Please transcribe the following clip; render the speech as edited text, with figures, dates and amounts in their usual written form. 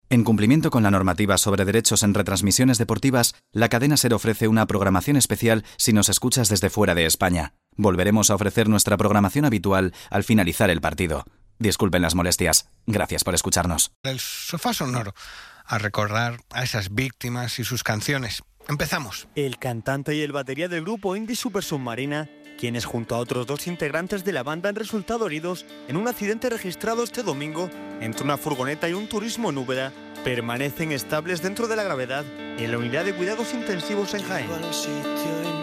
En cumplimiento con la normativa sobre derechos en retransmisiones deportivas, la cadena SER ofrece una programación especial si nos escuchas desde fuera de España. Volveremos a ofrecer nuestra programación habitual al finalizar el partido. Disculpen las molestias. Gracias por escucharnos. El sofá sonoro, a recordar a esas víctimas y sus canciones. Empezamos. El cantante y el batería del grupo indie Super Submarina, quienes junto a otros 2 integrantes de la banda han resultado heridos en un accidente registrado este domingo entre una furgoneta y un turismo en Úbeda, permanecen estables dentro de la gravedad en la unidad de cuidados intensivos en Jaén.